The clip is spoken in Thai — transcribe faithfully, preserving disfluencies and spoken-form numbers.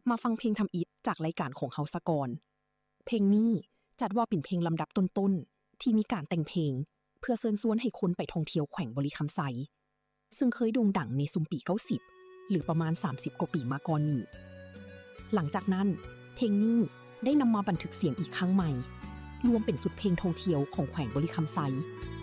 มาฟังเพลงทำอิฐจากรายการของเฮาสกอนเพลงนี้จัดว่าเป็นเพลงลำดับต้นๆที่มีการแต่งเพลงเพื่อเชิญชวนให้คนไปท่องเที่ยวแขวงบริคำไซซึ่งเคยโด่งดังในซุมปีเก้าสิบหรือประมาณสามสิบกว่าปีมาก่อนนี้หลังจากนั้นเพลงนี้ได้นำมาบันทึกเสียงอีกครั้งใหม่รวมเป็นสุดเพลงท่องเที่ยวของแขวงบริคำไซ